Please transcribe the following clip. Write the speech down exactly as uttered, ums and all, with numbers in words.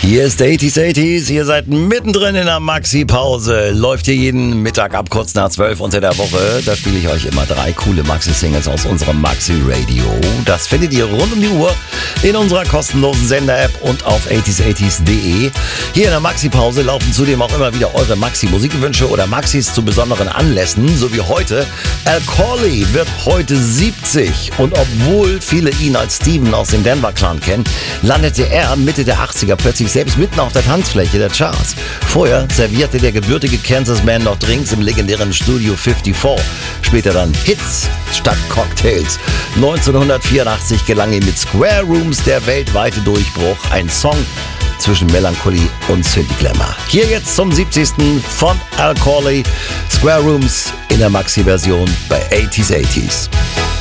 Hier ist achtziger achtziger, ihr seid mittendrin in der Maxi-Pause. Läuft hier jeden Mittag ab kurz nach zwölf unter der Woche. Da spiele ich euch immer drei coole Maxi-Singles aus unserem Maxi-Radio. Das findet ihr rund um die Uhr in unserer kostenlosen Sender-App und auf achtziger achtziger punkt de. Hier in der Maxi-Pause laufen zudem auch immer wieder eure Maxi-Musikwünsche oder Maxis zu besonderen Anlässen, so wie heute. Al Corley wird heute siebzig und obwohl viele ihn als Steven aus dem Denver-Clan kennen, landete er Mitte der achtziger plötzlich selbst mitten auf der Tanzfläche der Charts. Vorher servierte der gebürtige Kansas Man noch Drinks im legendären Studio vierundfünfzig, später dann Hits statt Cocktails. neunzehnhundertvierundachtzig gelang ihm mit Square Rooms der weltweite Durchbruch, ein Song zwischen Melancholie und Synthie Glamour. Hier jetzt zum siebzigsten von Al Corley, Square Rooms in der Maxi-Version bei achtziger achtziger.